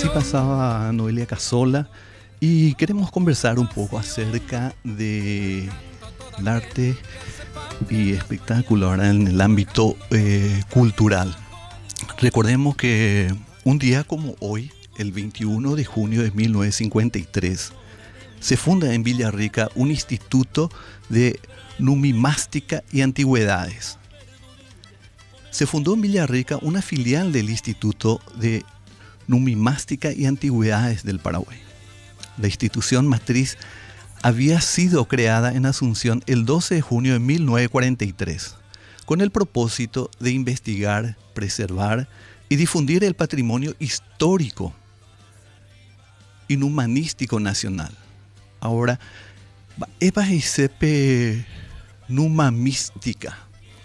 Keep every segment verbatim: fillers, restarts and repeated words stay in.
Así pasaba Noelia Casola y queremos conversar un poco acerca del arte y espectáculo ahora en el ámbito eh, cultural. Recordemos que un día como hoy, el veintiuno de junio de mil novecientos cincuenta y tres, se funda en Villarrica un instituto de numismática y antigüedades. Se fundó en Villarrica una filial del Instituto de Numismática y Antigüedades del Paraguay. La institución matriz había sido creada en Asunción el doce de junio de mil novecientos cuarenta y tres, con el propósito de investigar, preservar y difundir el patrimonio histórico y numanístico nacional. Ahora, Eva y Sepe numamística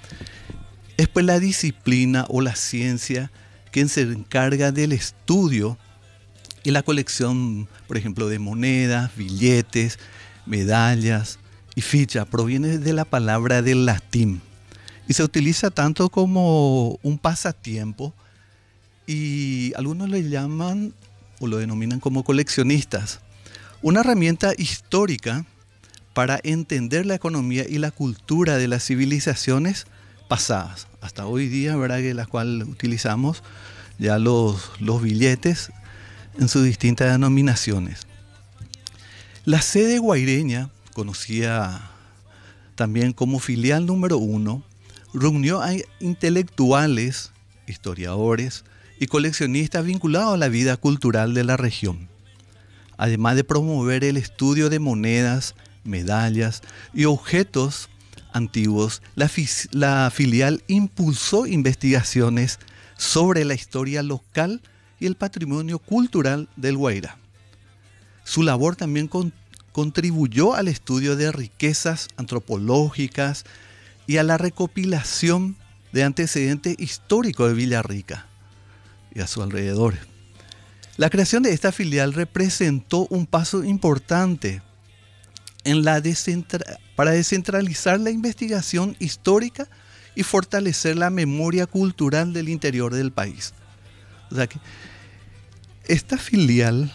es pues la disciplina o la ciencia que se encarga del estudio y la colección, por ejemplo, de monedas, billetes, medallas y fichas. Proviene de la palabra del latín y se utiliza tanto como un pasatiempo, y algunos le llaman o lo denominan como coleccionistas. Una herramienta histórica para entender la economía y la cultura de las civilizaciones pasadas, hasta hoy día, ¿verdad?, que las cuales utilizamos ya los, los billetes en sus distintas denominaciones. La sede guaireña, conocida también como filial número uno, reunió a intelectuales, historiadores y coleccionistas vinculados a la vida cultural de la región. Además de promover el estudio de monedas, medallas y objetos antiguos, la, la filial impulsó investigaciones sobre la historia local y el patrimonio cultural del Guairá. Su labor también con, contribuyó al estudio de riquezas antropológicas y a la recopilación de antecedentes históricos de Villarrica y a su alrededor. La creación de esta filial representó un paso importante en la descentra- para descentralizar la investigación histórica y fortalecer la memoria cultural del interior del país. O sea que esta filial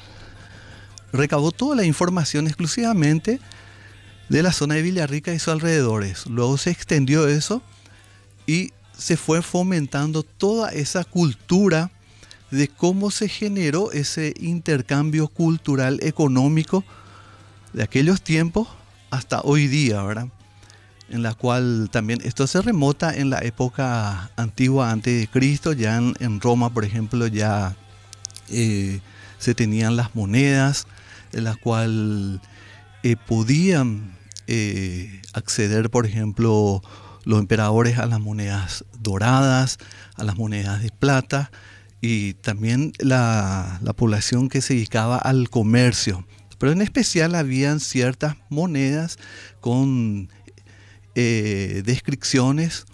recabó toda la información exclusivamente de la zona de Villarrica y sus alrededores. Luego se extendió eso y se fue fomentando toda esa cultura de cómo se generó ese intercambio cultural económico de aquellos tiempos hasta hoy día, ¿verdad? En la cual también esto se remota en la época antigua antes de Cristo. Ya en, en Roma, por ejemplo, ya eh, se tenían las monedas en las cuales eh, podían eh, acceder, por ejemplo, los emperadores a las monedas doradas, a las monedas de plata, y también la, la población que se dedicaba al comercio. Pero en especial habían ciertas monedas con eh, descripciones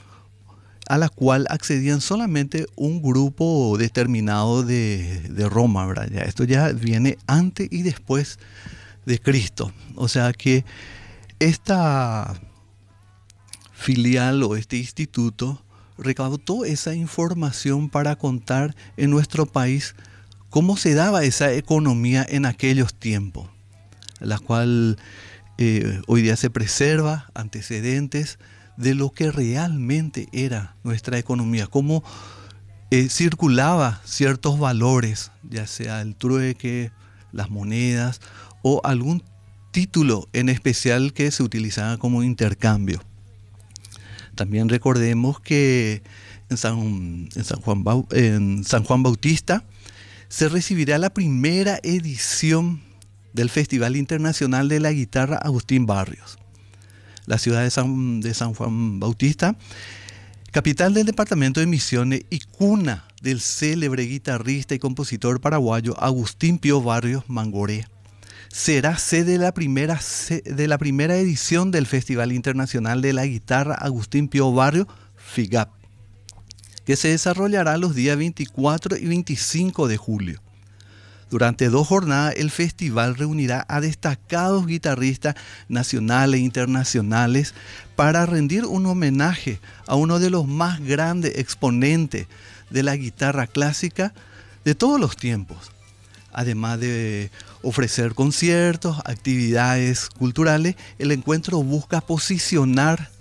a la cual accedían solamente un grupo determinado de, de Roma, ¿verdad? Ya, esto ya viene antes y después de Cristo. O sea que esta filial o este instituto recaudó esa información para contar en nuestro país cómo se daba esa economía en aquellos tiempos, la cual eh, hoy día se preserva antecedentes de lo que realmente era nuestra economía, cómo eh, circulaba ciertos valores, ya sea el trueque, las monedas o algún título en especial que se utilizaba como intercambio. También recordemos que en San, en San Juan, en San Juan Bautista se recibirá la primera edición del Festival Internacional de la Guitarra Agustín Barrios. La ciudad de San, de San Juan Bautista, capital del departamento de Misiones y cuna del célebre guitarrista y compositor paraguayo Agustín Pío Barrios Mangoré, será sede de la, primera, de la primera edición del Festival Internacional de la Guitarra Agustín Pío Barrios, FIGAP, que se desarrollará los días veinticuatro y veinticinco de julio. Durante dos jornadas, el festival reunirá a destacados guitarristas nacionales e internacionales para rendir un homenaje a uno de los más grandes exponentes de la guitarra clásica de todos los tiempos. Además de ofrecer conciertos, actividades culturales, el encuentro busca posicionar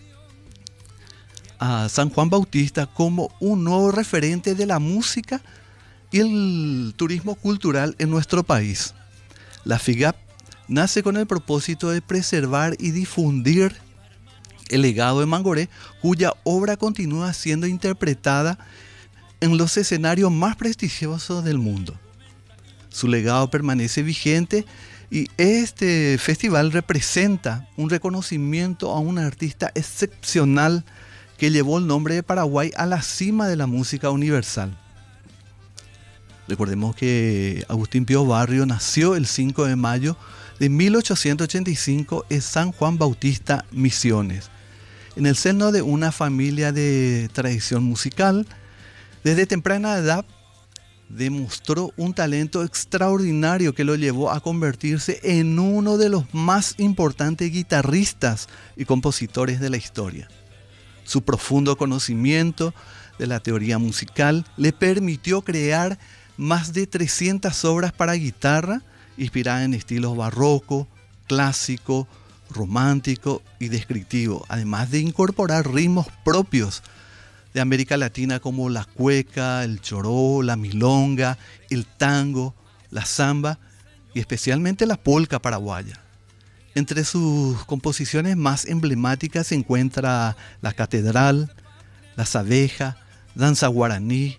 a San Juan Bautista como un nuevo referente de la música y el turismo cultural en nuestro país. La FIGAP nace con el propósito de preservar y difundir el legado de Mangoré, cuya obra continúa siendo interpretada en los escenarios más prestigiosos del mundo. Su legado permanece vigente y este festival representa un reconocimiento a un artista excepcional que llevó el nombre de Paraguay a la cima de la música universal. Recordemos que Agustín Pío Barrios nació el cinco de mayo de mil ochocientos ochenta y cinco en San Juan Bautista, Misiones. En el seno de una familia de tradición musical, desde temprana edad demostró un talento extraordinario que lo llevó a convertirse en uno de los más importantes guitarristas y compositores de la historia. Su profundo conocimiento de la teoría musical le permitió crear más de trescientas obras para guitarra, inspiradas en estilos barroco, clásico, romántico y descriptivo, además de incorporar ritmos propios de América Latina como la cueca, el choró, la milonga, el tango, la samba y especialmente la polca paraguaya. Entre sus composiciones más emblemáticas se encuentra La Catedral, Las Abejas, Danza Guaraní,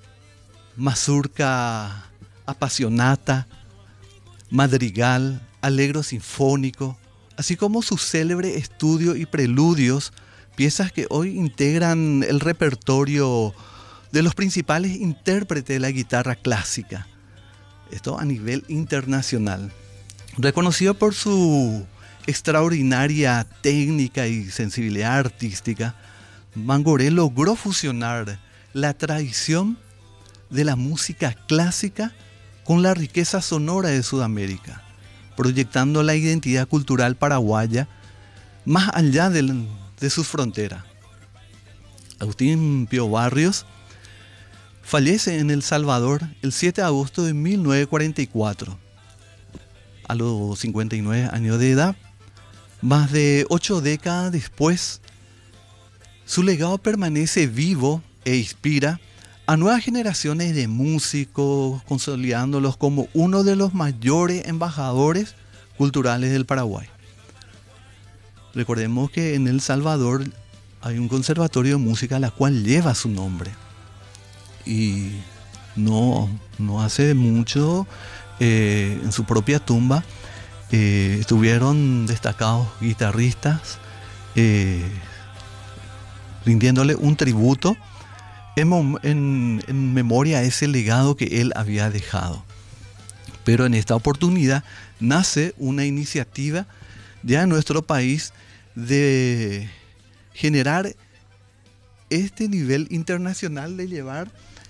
Mazurca Apasionata, Madrigal, Allegro Sinfónico, así como su célebre estudio y preludios, piezas que hoy integran el repertorio de los principales intérpretes de la guitarra clásica. Esto a nivel internacional. Reconocido por su extraordinaria técnica y sensibilidad artística, Mangoré logró fusionar la tradición de la música clásica con la riqueza sonora de Sudamérica, proyectando la identidad cultural paraguaya más allá de, de sus fronteras. Agustín Pío Barrios fallece en El Salvador el siete de agosto de mil novecientos cuarenta y cuatro, a los cincuenta y nueve años de edad. Más de ocho décadas después, su legado permanece vivo e inspira a nuevas generaciones de músicos, consolidándolos como uno de los mayores embajadores culturales del Paraguay. Recordemos que en El Salvador hay un conservatorio de música la cual lleva su nombre. Y no, no hace mucho, eh, en su propia tumba, eh, estuvieron destacados guitarristas eh, rindiéndole un tributo en, en, en memoria a ese legado que él había dejado. Pero en esta oportunidad nace una iniciativa ya en nuestro país de generar este nivel internacional, de llevar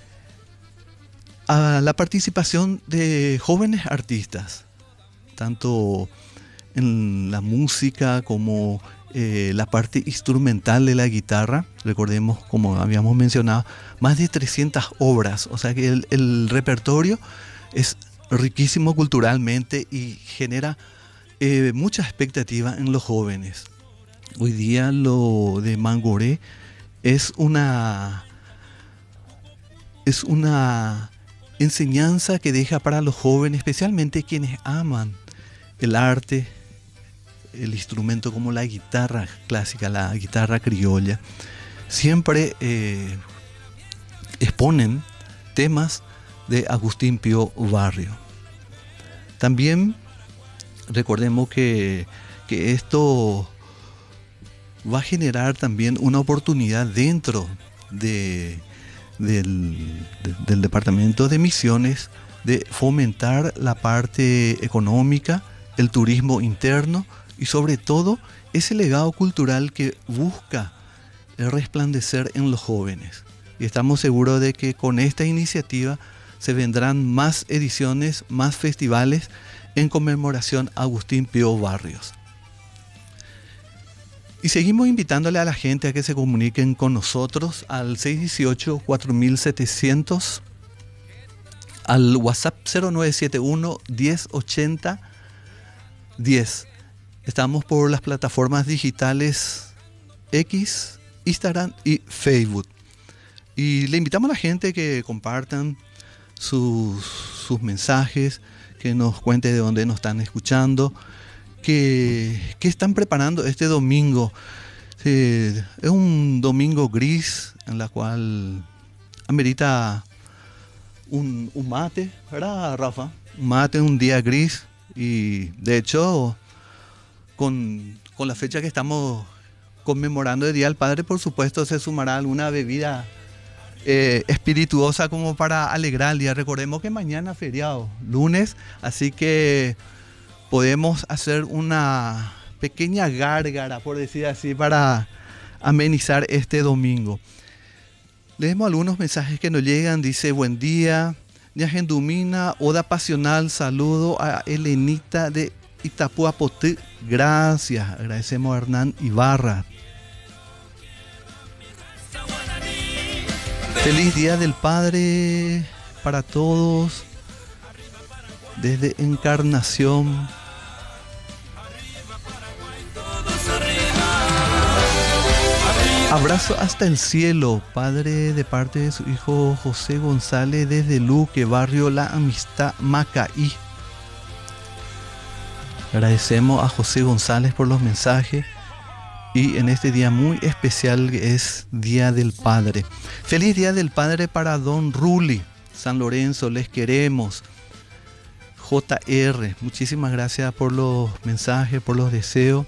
a la participación de jóvenes artistas, tanto en la música como eh, la parte instrumental de la guitarra. Recordemos, como habíamos mencionado, más de trescientas obras, o sea que el, el repertorio es riquísimo culturalmente y genera eh, mucha expectativa en los jóvenes. Hoy día lo de Mangoré es una, es una enseñanza que deja para los jóvenes, especialmente quienes aman el arte, el instrumento como la guitarra clásica, la guitarra criolla. Siempre eh, exponen temas de Agustín Pío Barrios. También recordemos que, que esto va a generar también una oportunidad dentro de, del, de, del Departamento de Misiones de fomentar la parte económica, el turismo interno y sobre todo ese legado cultural que busca resplandecer en los jóvenes. Y estamos seguros de que con esta iniciativa se vendrán más ediciones, más festivales en conmemoración a Agustín Pío Barrios. Y seguimos invitándole a la gente a que se comuniquen con nosotros al seis uno ocho, cuatro siete cero cero, al WhatsApp cero nueve siete uno, diez ochenta, diez. Estamos por las plataformas digitales X, Instagram y Facebook. Y le invitamos a la gente que compartan sus, sus mensajes, que nos cuente de dónde nos están escuchando, que, que están preparando este domingo. Eh, es un domingo gris en la cual amerita un, un mate, ¿verdad, Rafa? Un mate, un día gris. Y de hecho, con, con la fecha que estamos conmemorando el Día del Padre, por supuesto se sumará alguna bebida eh, espirituosa como para alegrar el día. Recordemos que mañana es feriado, lunes, así que podemos hacer una pequeña gárgara, por decir así, para amenizar este domingo. Leemos algunos mensajes que nos llegan. Dice: buen día, Ñagendumina, oda pasional, saludo a Elenita de Itapuapotí. Gracias, agradecemos a Hernán Ibarra. Feliz Día del Padre para todos desde Encarnación. Abrazo hasta el cielo, padre, de parte de su hijo José González desde Luque, barrio La Amistad, Macaí. Agradecemos a José González por los mensajes y en este día muy especial que es Día del Padre. Feliz Día del Padre para Don Ruli, San Lorenzo, les queremos. J R, muchísimas gracias por los mensajes, por los deseos.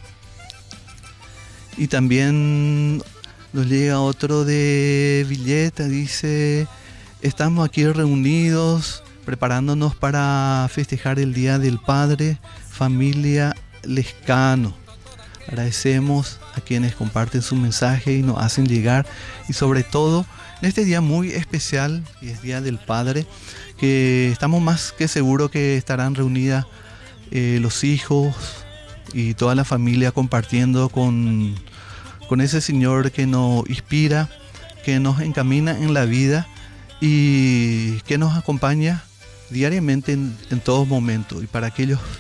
Y también nos llega otro de Villeta, dice: estamos aquí reunidos preparándonos para festejar el Día del Padre, familia Lescano. Agradecemos a quienes comparten su mensaje y nos hacen llegar, y sobre todo en este día muy especial, que es Día del Padre, que estamos más que seguros que estarán reunidas eh, los hijos y toda la familia compartiendo con, con ese Señor que nos inspira, que nos encamina en la vida y que nos acompaña diariamente en, en todo momento. Y para aquellos